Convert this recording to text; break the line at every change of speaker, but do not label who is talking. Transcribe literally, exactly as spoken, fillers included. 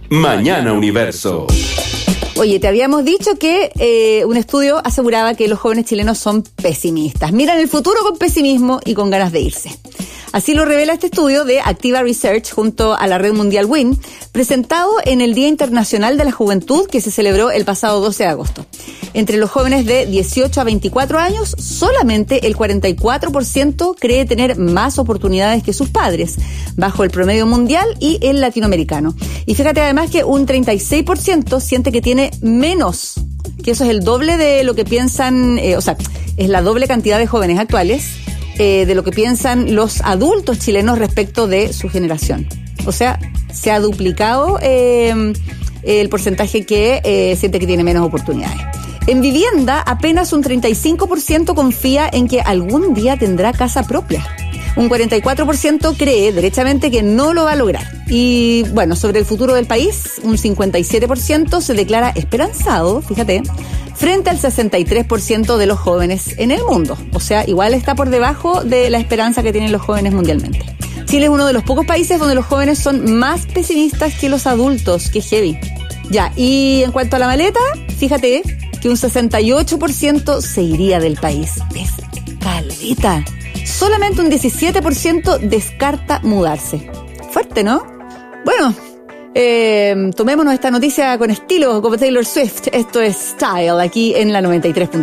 Mañana Universo.
Oye, te habíamos dicho que eh, un estudio aseguraba que los jóvenes chilenos son pesimistas. Miran el futuro con pesimismo y con ganas de irse. Así lo revela este estudio de Activa Research junto a la Red Mundial W I N, presentado en el Día Internacional de la Juventud que se celebró el pasado doce de agosto. Entre los jóvenes de dieciocho a veinticuatro años, solamente el cuarenta y cuatro por ciento cree tener más oportunidades que sus padres, bajo el promedio mundial y el latinoamericano. Y fíjate además que un treinta y seis por ciento siente que tiene menos, que eso es el doble de lo que piensan, eh, o sea, es la doble cantidad de jóvenes actuales eh, de lo que piensan los adultos chilenos respecto de su generación. O sea, se ha duplicado eh, el porcentaje que eh, siente que tiene menos oportunidades. En vivienda, apenas un treinta y cinco por ciento confía en que algún día tendrá casa propia. Un cuarenta y cuatro por ciento cree derechamente que no lo va a lograr. Y bueno, sobre el futuro del país, un cincuenta y siete por ciento se declara esperanzado, fíjate, frente al sesenta y tres por ciento de los jóvenes en el mundo. O sea, igual está por debajo de la esperanza que tienen los jóvenes mundialmente. Chile es uno de los pocos países donde los jóvenes son más pesimistas que los adultos. ¡Qué heavy! Ya, y en cuanto a la maleta, fíjate que un sesenta y ocho por ciento se iría del país. Es caleta. Solamente un diecisiete por ciento descarta mudarse. Fuerte, ¿no? Bueno, eh, tomémonos esta noticia con estilo, como Taylor Swift. Esto es Style, aquí en la noventa y tres punto